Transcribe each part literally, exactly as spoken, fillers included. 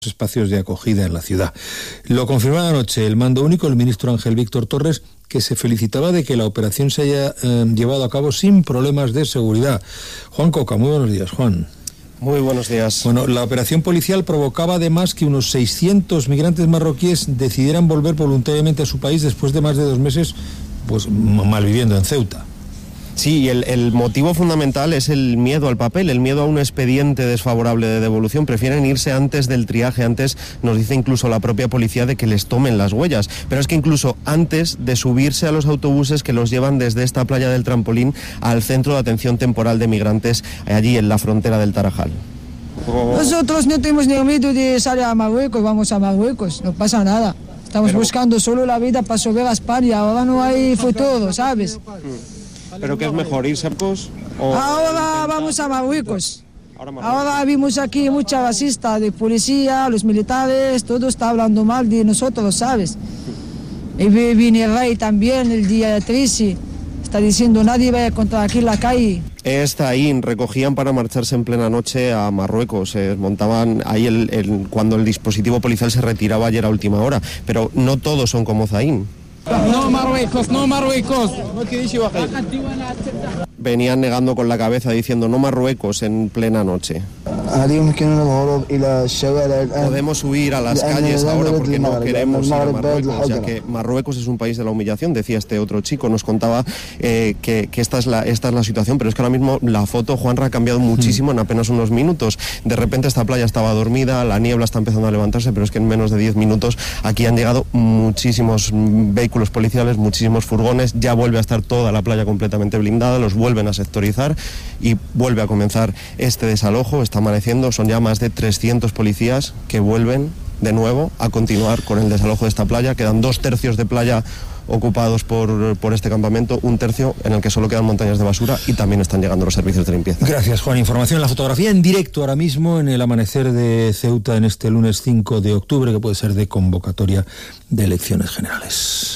espacios de acogida en la ciudad. Lo confirmaba anoche el mando único, el ministro Ángel Víctor Torres, que se felicitaba de que la operación se haya eh, llevado a cabo sin problemas de seguridad. Juan Coca, muy buenos días, Juan. Muy buenos días. Bueno, la operación policial provocaba además que unos seiscientos migrantes marroquíes decidieran volver voluntariamente a su país después de más de dos meses pues malviviendo en Ceuta. Sí, y el, el motivo fundamental es el miedo al papel, el miedo a un expediente desfavorable de devolución. Prefieren irse antes del triaje, antes nos dice incluso la propia policía de que les tomen las huellas. Pero es que incluso antes de subirse a los autobuses que los llevan desde esta playa del Trampolín al centro de atención temporal de migrantes, allí en la frontera del Tarajal. Nosotros no tenemos ni miedo de salir a Marruecos, vamos a Marruecos, no pasa nada. Estamos Pero... buscando solo la vida para subir a España, ahora no hay futuro, ¿sabes? ¿Pero qué es mejor, irse a Marruecos o...? Ahora vamos a Marruecos. Ahora, Ahora vimos aquí mucha racista de policía, los militares, todo está hablando mal de nosotros, ¿sabes? Y viene el rey también el día de trece, está diciendo nadie va a encontrar aquí en la calle. Está ahí, recogían para marcharse en plena noche a Marruecos, se montaban ahí el, el, cuando el dispositivo policial se retiraba ayer a última hora, pero no todos son como Zain. No Marruecos, no Marruecos. Venían negando con la cabeza diciendo no Marruecos en plena noche. Podemos huir a las calles ahora porque no queremos ir a Marruecos, ya que Marruecos es un país de la humillación, decía este otro chico, nos contaba eh, que, que esta, es la, esta es la situación, pero es que ahora mismo la foto, Juanra, ha cambiado muchísimo en apenas unos minutos. De repente esta playa estaba dormida, la niebla está empezando a levantarse, pero es que en menos de diez minutos aquí han llegado muchísimos vehículos policiales, muchísimos furgones, ya vuelve a estar toda la playa completamente blindada, los vuelven a sectorizar y vuelve a comenzar este desalojo. Está amaneciendo, son ya más de trescientos policías que vuelven de nuevo a continuar con el desalojo de esta playa. Quedan dos tercios de playa ocupados por, por este campamento, un tercio en el que solo quedan montañas de basura y también están llegando los servicios de limpieza. Gracias, Juan. Información en la fotografía en directo ahora mismo en el amanecer de Ceuta en este lunes cinco de octubre, que puede ser de convocatoria de elecciones generales.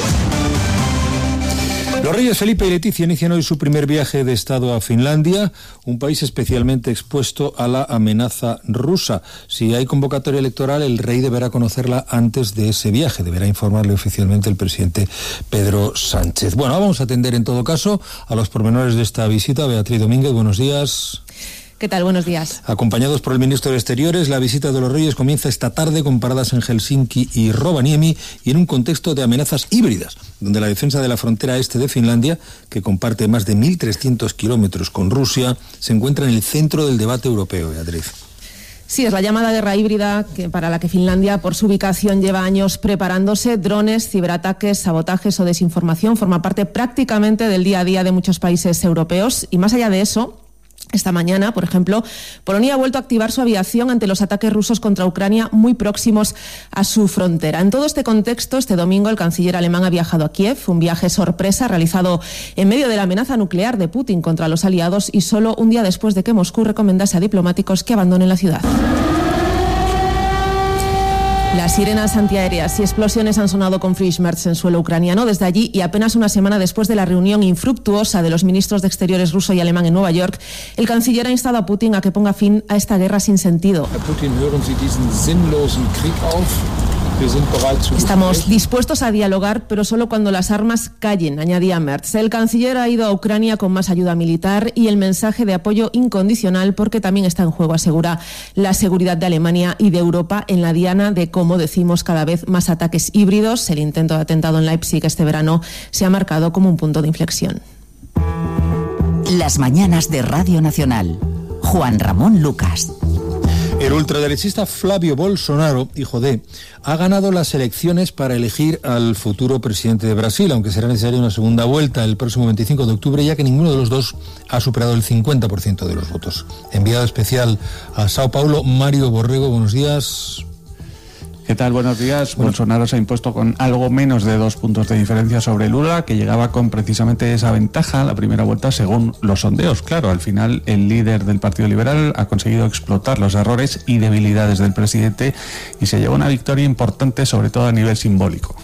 Los reyes Felipe y Leticia inician hoy su primer viaje de Estado a Finlandia, un país especialmente expuesto a la amenaza rusa. Si hay convocatoria electoral, el rey deberá conocerla antes de ese viaje, deberá informarle oficialmente el presidente Pedro Sánchez. Bueno, vamos a atender en todo caso a los pormenores de esta visita. Beatriz Domínguez, buenos días. ¿Qué tal? Buenos días. Acompañados por el ministro de Exteriores, la visita de los Reyes comienza esta tarde con paradas en Helsinki y Rovaniemi y en un contexto de amenazas híbridas, donde la defensa de la frontera este de Finlandia, que comparte más de mil trescientos kilómetros con Rusia, se encuentra en el centro del debate europeo, Beatriz. Sí, es la llamada guerra híbrida que, para la que Finlandia, por su ubicación, lleva años preparándose. Drones, ciberataques, sabotajes o desinformación forma parte prácticamente del día a día de muchos países europeos. Y más allá de eso, esta mañana, por ejemplo, Polonia ha vuelto a activar su aviación ante los ataques rusos contra Ucrania muy próximos a su frontera. En todo este contexto, este domingo el canciller alemán ha viajado a Kiev, un viaje sorpresa realizado en medio de la amenaza nuclear de Putin contra los aliados y solo un día después de que Moscú recomendase a diplomáticos que abandonen la ciudad. Las sirenas antiaéreas y explosiones han sonado con Frischmerz en suelo ucraniano desde allí y apenas una semana después de la reunión infructuosa de los ministros de Exteriores ruso y alemán en Nueva York, el canciller ha instado a Putin a que ponga fin a esta guerra sin sentido. Estamos dispuestos a dialogar, pero solo cuando las armas callen, añadía Merz. El canciller ha ido a Ucrania con más ayuda militar y el mensaje de apoyo incondicional, porque también está en juego, asegura, la seguridad de Alemania y de Europa en la diana de, como decimos, cada vez más ataques híbridos. El intento de atentado en Leipzig este verano se ha marcado como un punto de inflexión. Las mañanas de Radio Nacional. Juan Ramón Lucas. El ultraderechista Flavio Bolsonaro, hijo de, ha ganado las elecciones para elegir al futuro presidente de Brasil, aunque será necesaria una segunda vuelta el próximo veinticinco de octubre, ya que ninguno de los dos ha superado el cincuenta por ciento de los votos. Enviado especial a Sao Paulo, Mario Borrego, buenos días. ¿Qué tal? Buenos días. Bueno. Bolsonaro se ha impuesto con algo menos de dos puntos de diferencia sobre Lula, que llegaba con precisamente esa ventaja la primera vuelta según los sondeos. Claro, al final el líder del Partido Liberal ha conseguido explotar los errores y debilidades del presidente y se llevó una victoria importante, sobre todo a nivel simbólico.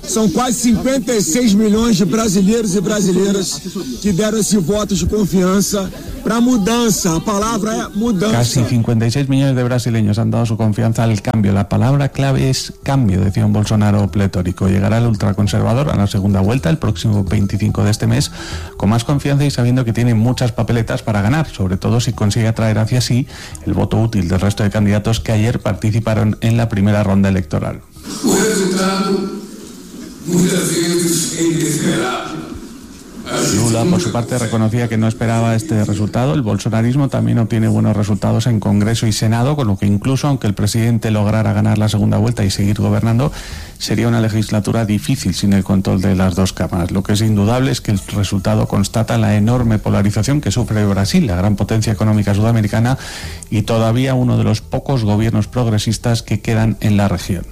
São quase cincuenta y seis milhões de brasileiros e brasileiras que deram esse voto de confiança para mudança. A palavra é mudança. Casi cincuenta y seis millones de brasileños han dado su confianza al cambio. La palabra clave es cambio, decía un Bolsonaro pletórico. Llegará el ultraconservador a la segunda vuelta el próximo veinticinco de este mes con más confianza y sabiendo que tiene muchas papeletas para ganar, sobre todo si consigue atraer hacia sí el voto útil del resto de candidatos que ayer participaron en la primera ronda electoral. O resultado muchas veces é inesperado. Lula, por su parte, reconocía que no esperaba este resultado. El bolsonarismo también obtiene buenos resultados en Congreso y Senado, con lo que incluso aunque el presidente lograra ganar la segunda vuelta y seguir gobernando, sería una legislatura difícil sin el control de las dos cámaras. Lo que es indudable es que el resultado constata la enorme polarización que sufre Brasil, la gran potencia económica sudamericana, y todavía uno de los pocos gobiernos progresistas que quedan en la región.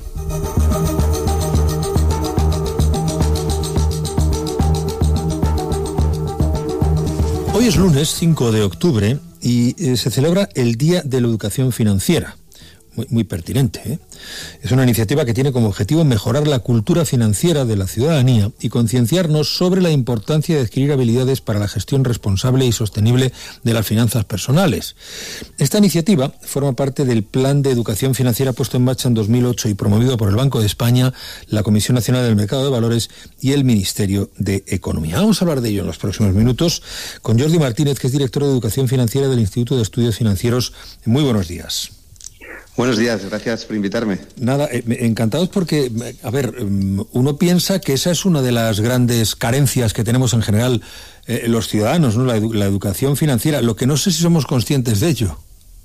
Hoy es lunes cinco de octubre y eh, se celebra el Día de la Educación Financiera. Muy, muy pertinente, ¿eh? Es una iniciativa que tiene como objetivo mejorar la cultura financiera de la ciudadanía y concienciarnos sobre la importancia de adquirir habilidades para la gestión responsable y sostenible de las finanzas personales. Esta iniciativa forma parte del Plan de Educación Financiera puesto en marcha en dos mil ocho y promovido por el Banco de España, la Comisión Nacional del Mercado de Valores y el Ministerio de Economía. Vamos a hablar de ello en los próximos minutos con Jordi Martínez, que es director de Educación Financiera del Instituto de Estudios Financieros. Muy buenos días. Buenos días, gracias por invitarme. Nada, eh, encantados porque, a ver, uno piensa que esa es una de las grandes carencias que tenemos en general eh, los ciudadanos, ¿no? La, edu- la educación financiera, lo que no sé si somos conscientes de ello.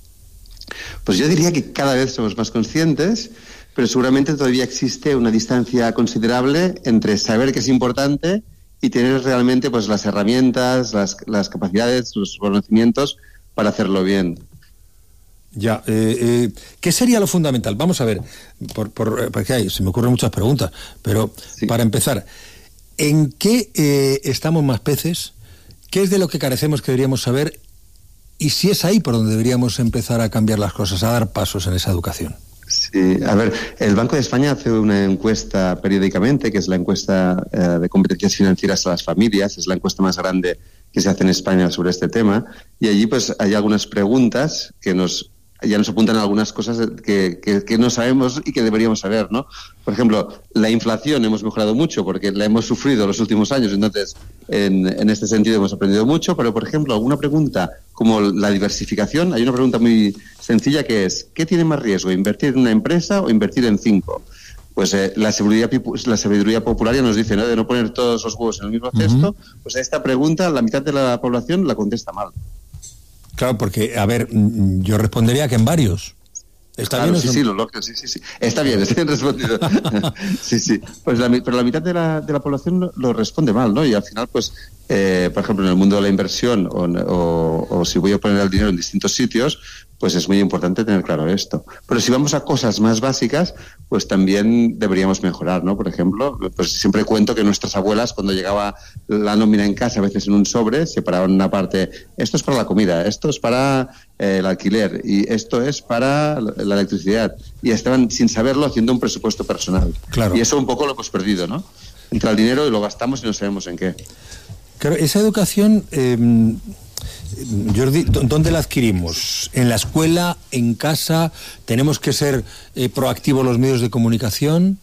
Pues yo diría que cada vez somos más conscientes, pero seguramente todavía existe una distancia considerable entre saber que es importante y tener realmente pues las herramientas, las, las capacidades, los conocimientos para hacerlo bien. Ya, eh, eh, ¿qué sería lo fundamental? Vamos a ver, por, por, porque hay, se me ocurren muchas preguntas, pero sí. Para empezar, ¿en qué eh, estamos más peces? ¿Qué es de lo que carecemos que deberíamos saber? Y si es ahí por donde deberíamos empezar a cambiar las cosas, a dar pasos en esa educación. Sí, a ver, el Banco de España hace una encuesta periódicamente, que es la encuesta eh, de competencias financieras a las familias, es la encuesta más grande que se hace en España sobre este tema, y allí pues hay algunas preguntas que nos ya nos apuntan algunas cosas que, que, que no sabemos y que deberíamos saber, ¿no? Por ejemplo, la inflación hemos mejorado mucho porque la hemos sufrido los últimos años, entonces en, en este sentido hemos aprendido mucho, pero por ejemplo, alguna pregunta como la diversificación, hay una pregunta muy sencilla que es, ¿qué tiene más riesgo, invertir en una empresa o invertir en cinco? Pues eh, la, sabiduría, la sabiduría popular ya nos dice, ¿no?, de no poner todos los huevos en el mismo cesto, uh-huh. Pues a esta pregunta la mitad de la población la contesta mal. Claro, porque, a ver, yo respondería que en varios. ¿Está claro, bien? Sí, sí, lo lógico, sí, sí, sí. Está bien, está bien respondido. Sí, sí. Pues la, pero la mitad de la, de la población lo, lo responde mal, ¿no? Y al final, pues, eh, por ejemplo, en el mundo de la inversión o, o, o si voy a poner el dinero en distintos sitios, pues es muy importante tener claro esto. Pero si vamos a cosas más básicas, pues también deberíamos mejorar, ¿no? Por ejemplo, pues siempre cuento que nuestras abuelas, cuando llegaba la nómina en casa, a veces en un sobre, separaban una parte, esto es para la comida, esto es para eh, el alquiler y esto es para la electricidad. Y estaban, sin saberlo, haciendo un presupuesto personal. Claro. Y eso un poco lo hemos perdido, ¿no? Entra el dinero y lo gastamos y no sabemos en qué. Claro, esa educación... Eh... Jordi, ¿dónde la adquirimos? ¿En la escuela? ¿En casa? ¿Tenemos que ser eh, proactivos los medios de comunicación?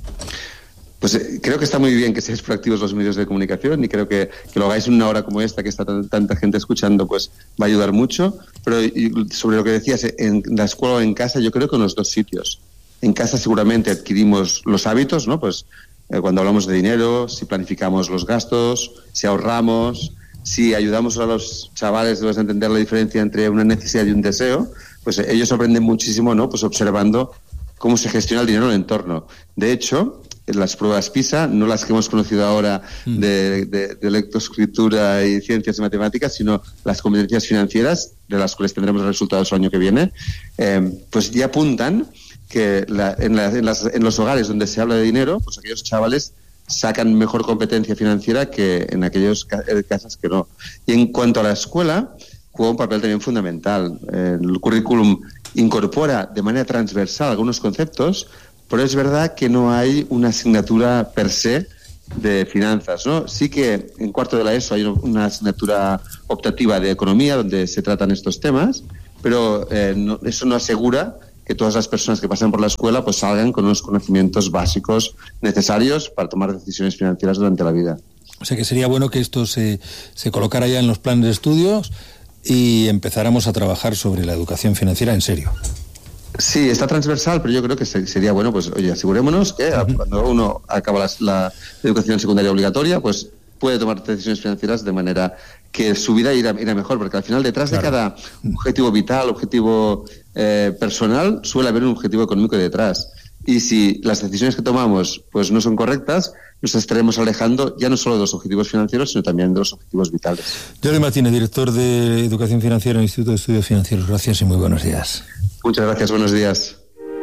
Pues eh, creo que está muy bien que seáis proactivos los medios de comunicación y creo que, que lo hagáis en una hora como esta, que está t- tanta gente escuchando, pues va a ayudar mucho. Pero y, sobre lo que decías, en la escuela o en casa, yo creo que en los dos sitios. En casa seguramente adquirimos los hábitos, ¿no? Pues eh, cuando hablamos de dinero, si planificamos los gastos, si ahorramos... Si ayudamos a los chavales a entender la diferencia entre una necesidad y un deseo, pues ellos aprenden muchísimo, ¿no? Pues observando cómo se gestiona el dinero en el entorno. De hecho, las pruebas PISA, no las que hemos conocido ahora de, de, de lectoescritura y ciencias y matemáticas, sino las competencias financieras, de las cuales tendremos resultados el año que viene, eh, pues ya apuntan que la, en, la, en, las, en los hogares donde se habla de dinero, pues aquellos chavales sacan mejor competencia financiera que en aquellos casos que no. Y en cuanto a la escuela, juega un papel también fundamental. El currículum incorpora de manera transversal algunos conceptos, pero es verdad que no hay una asignatura per se de finanzas, ¿no? Sí que en cuarto de la ESO hay una asignatura optativa de economía donde se tratan estos temas, pero eh, no, eso no asegura que todas las personas que pasan por la escuela pues salgan con unos conocimientos básicos necesarios para tomar decisiones financieras durante la vida. O sea que sería bueno que esto se, se colocara ya en los planes de estudios y empezáramos a trabajar sobre la educación financiera en serio. Sí, está transversal, pero yo creo que sería bueno, pues, oye, asegurémonos que uh-huh. cuando uno acaba la, la educación secundaria obligatoria, pues puede tomar decisiones financieras de manera que su vida irá, irá mejor, porque al final detrás claro. de cada objetivo vital, objetivo eh, personal, suele haber un objetivo económico detrás. Y si las decisiones que tomamos pues no son correctas, nos estaremos alejando ya no solo de los objetivos financieros, sino también de los objetivos vitales. Jordi Martínez, director de Educación Financiera en el Instituto de Estudios Financieros. Gracias y muy buenos días. Muchas gracias, buenos días.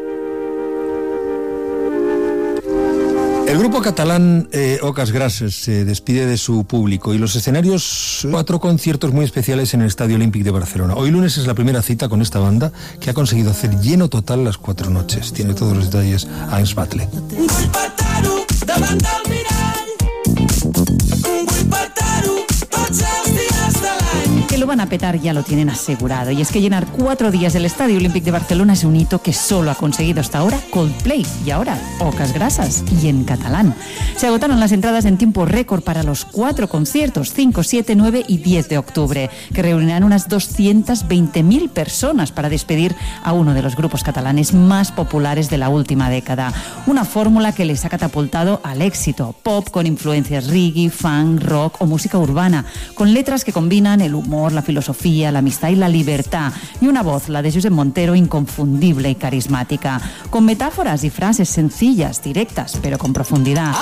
El grupo catalán eh, Oques Grasses se despide de su público y los escenarios, cuatro conciertos muy especiales en el Estadio Olímpic de Barcelona. Hoy lunes es la primera cita con esta banda que ha conseguido hacer lleno total las cuatro noches. Tiene todos los detalles Ans Batle. Que lo van a petar ya lo tienen asegurado, y es que llenar cuatro días el Estadio Olímpic de Barcelona es un hito que solo ha conseguido hasta ahora Coldplay y ahora Oques Grasses, y en catalán. Se agotaron las entradas en tiempo récord para los cuatro conciertos, cinco, siete, nueve y diez de octubre, que reunirán unas doscientas veinte mil personas para despedir a uno de los grupos catalanes más populares de la última década. Una fórmula que les ha catapultado al éxito, pop con influencias reggae, funk, rock o música urbana, con letras que combinan el humor, la filosofía, la amistad y la libertad, y una voz, la de Josep Montero, inconfundible y carismática, con metáforas y frases sencillas, directas, pero con profundidad.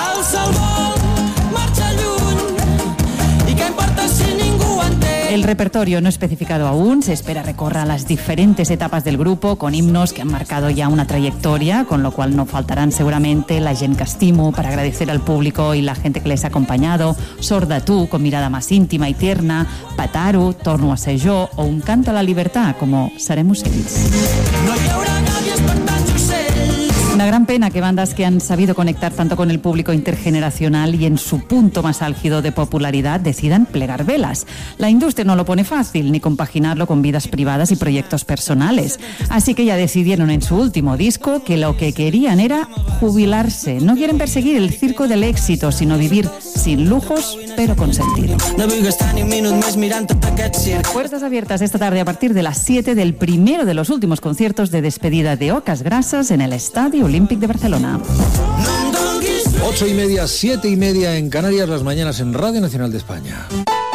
El repertorio no especificado aún, se espera recorra las diferentes etapas del grupo con himnos que han marcado ya una trayectoria, con lo cual no faltarán seguramente La gent que estimo para agradecer al público y la gente que les ha acompañado, Sorda tú con mirada más íntima y tierna, Pataru, Torno a ser jo o Un canto a la libertad como Seremos ells. No hi haurà nadie espantant ocells. Una gran pena que bandas que han sabido conectar tanto con el público intergeneracional y en su punto más álgido de popularidad decidan plegar velas. La industria no lo pone fácil, ni compaginarlo con vidas privadas y proyectos personales. Así que ya decidieron en su último disco que lo que querían era jubilarse. No quieren perseguir el circo del éxito, sino vivir sin lujos, pero con sentido. Puertas abiertas esta tarde a partir de las siete del primero de los últimos conciertos de despedida de Oques Grasses en el Estadio Olímpic de Barcelona. Ocho y media, siete y media en Canarias, las mañanas en Radio Nacional de España.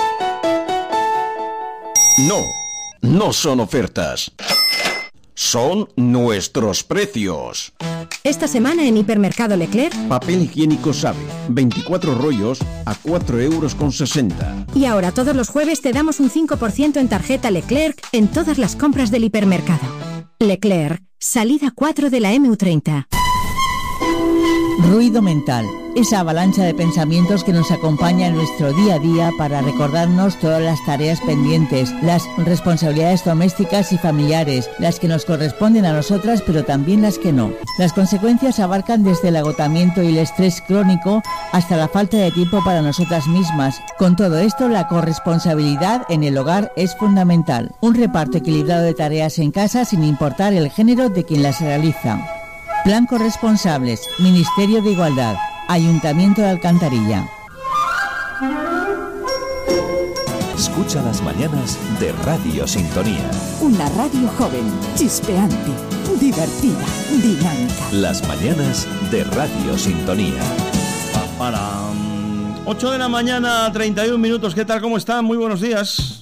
No, no son ofertas. Son nuestros precios. Esta semana en Hipermercado Leclerc, papel higiénico Sabe, veinticuatro rollos a cuatro euros con sesenta. Y ahora todos los jueves te damos un cinco por ciento en tarjeta Leclerc en todas las compras del hipermercado. Leclerc, salida cuatro de la eme u treinta. Ruido mental, esa avalancha de pensamientos que nos acompaña en nuestro día a día para recordarnos todas las tareas pendientes, las responsabilidades domésticas y familiares, las que nos corresponden a nosotras pero también las que no. Las consecuencias abarcan desde el agotamiento y el estrés crónico hasta la falta de tiempo para nosotras mismas. Con todo esto, la corresponsabilidad en el hogar es fundamental. Un reparto equilibrado de tareas en casa sin importar el género de quien las realiza. Plan Corresponsables, Ministerio de Igualdad, Ayuntamiento de Alcantarilla. Escucha las mañanas de Radio Sintonía. Una radio joven, chispeante, divertida, dinámica. Las mañanas de Radio Sintonía. Para ocho de la mañana, treinta y un minutos. ¿Qué tal? ¿Cómo están? Muy buenos días.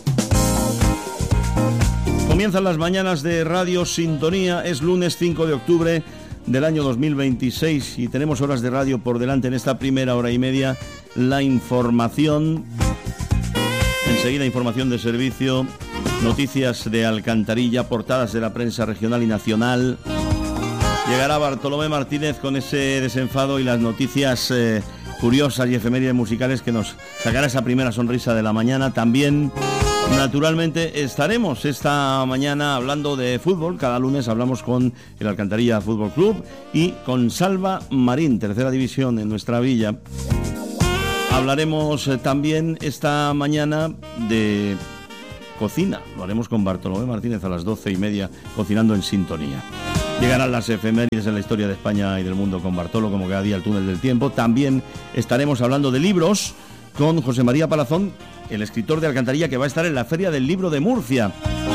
Comienzan las mañanas de Radio Sintonía. Es lunes cinco de octubre del año dos mil veintiséis y tenemos horas de radio por delante. En esta primera hora y media, la información. Enseguida, información de servicio, noticias de Alcantarilla, portadas de la prensa regional y nacional. Llegará Bartolomé Martínez con ese desenfado y las noticias eh, curiosas y efemérides musicales que nos sacará esa primera sonrisa de la mañana. También Naturalmente estaremos esta mañana hablando de fútbol. Cada lunes hablamos con el Alcantarilla Fútbol Club y con Salva Marín, tercera división en nuestra villa. Hablaremos también esta mañana de cocina. Lo haremos con Bartolomé Martínez a las doce y media, cocinando en sintonía. Llegarán las efemérides en la historia de España y del mundo con Bartolo, como cada día el túnel del tiempo. También estaremos hablando de libros con José María Palazón, el escritor de Alcantarilla, que va a estar en la Feria del Libro de Murcia.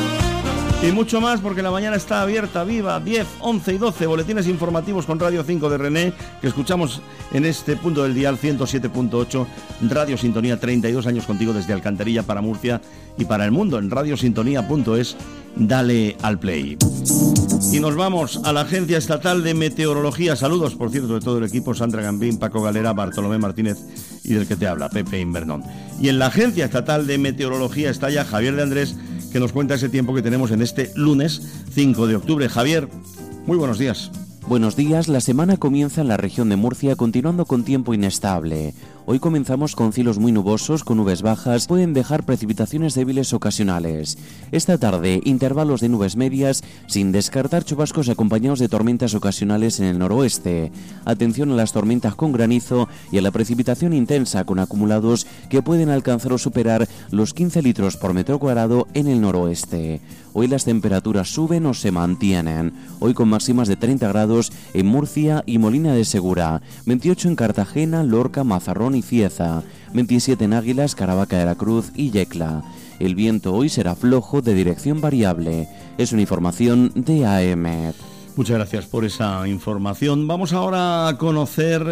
Y mucho más, porque la mañana está abierta, viva, diez, once y doce, boletines informativos con Radio cinco de René, que escuchamos en este punto del dial ciento siete punto ocho, Radio Sintonía, treinta y dos años contigo desde Alcantarilla para Murcia y para el mundo, en radiosintonía punto es, dale al play. Y nos vamos a la Agencia Estatal de Meteorología. Saludos, por cierto, de todo el equipo: Sandra Gambín, Paco Galera, Bartolomé Martínez y del que te habla, Pepe Invernón. Y en la Agencia Estatal de Meteorología está ya Javier de Andrés, que nos cuenta ese tiempo que tenemos en este lunes cinco de octubre. Javier, muy buenos días. Buenos días, la semana comienza en la región de Murcia continuando con tiempo inestable. Hoy comenzamos con cielos muy nubosos, con nubes bajas, pueden dejar precipitaciones débiles ocasionales. Esta tarde, intervalos de nubes medias, sin descartar chubascos acompañados de tormentas ocasionales en el noroeste. Atención a las tormentas con granizo y a la precipitación intensa con acumulados que pueden alcanzar o superar los quince litros por metro cuadrado en el noroeste. Hoy las temperaturas suben o se mantienen. Hoy con máximas de treinta grados en Murcia y Molina de Segura, veintiocho en Cartagena, Lorca, Mazarrón y Cieza, veintisiete en Águilas, Caravaca de la Cruz y Yecla. El viento hoy será flojo de dirección variable. Es una información de A E M E T. Muchas gracias por esa información. Vamos ahora a conocer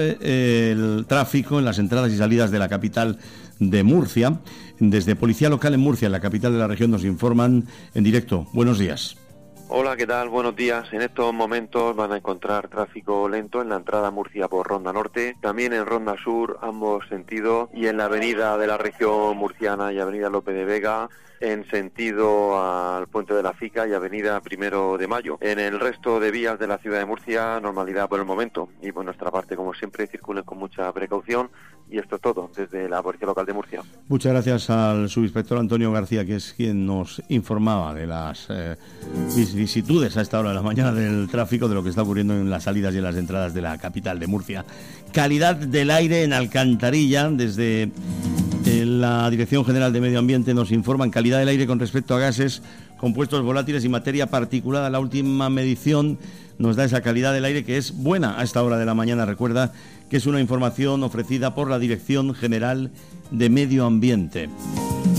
el tráfico en las entradas y salidas de la capital de Murcia. Desde Policía Local en Murcia, en la capital de la región, nos informan en directo. Buenos días. Hola, ¿qué tal? Buenos días. En estos momentos van a encontrar tráfico lento en la entrada a Murcia por Ronda Norte, también en Ronda Sur, ambos sentidos, y en la avenida de la región murciana y avenida Lope de Vega, en sentido al Puente de la Fica y avenida Primero de Mayo. En el resto de vías de la ciudad de Murcia, normalidad por el momento. Y por nuestra parte, como siempre, circulen con mucha precaución. Y esto es todo desde la Policía Local de Murcia. Muchas gracias al subinspector Antonio García, que es quien nos informaba de las eh, vicisitudes a esta hora de la mañana del tráfico, de lo que está ocurriendo en las salidas y en las entradas de la capital de Murcia. Calidad del aire en Alcantarilla. Desde eh, la Dirección General de Medio Ambiente nos informan calidad del aire con respecto a gases, compuestos volátiles y materia particulada. La última medición nos da esa calidad del aire, que es buena a esta hora de la mañana. Recuerda que es una información ofrecida por la Dirección General de Medio Ambiente.